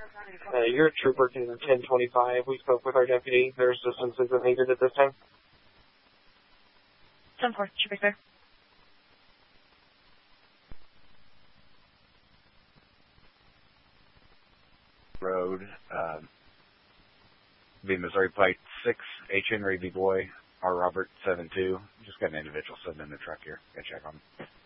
You're a trooper to 1025. We spoke with our deputy. Their assistance isn't needed at this time. 10-4, Trooper, sir. Road, B Missouri Pike 6, H. Henry, B. Boy, R. Robert 7-2. Just got an individual sitting in the truck here. Got to check on him.